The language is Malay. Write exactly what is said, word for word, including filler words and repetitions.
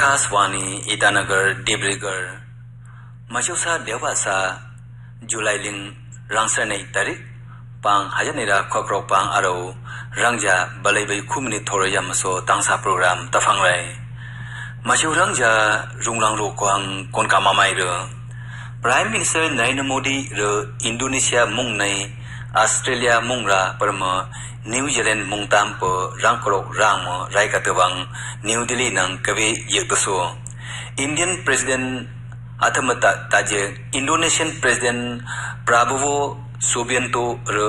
Akashwani Itanagar Dibrugarh Majusa Dewasa July Ling Rangsanai Tarik Pang Hajanira Kokrok Pang Aro Rangja Balaibai Kumini Thorayam So Tangsa Program Tafangrai Maju Rangja Runglang Rokwang Konkamamairo Prime Minister Narendra Modi Re Indonesia Mungnai Australia Mungra Perma New Zealand Mungtampo Rangkorok Rang Raikatawang New Delhi Nang Kavi Yektoso Indian President Athamata Taje Indonesian President Prabowo Subianto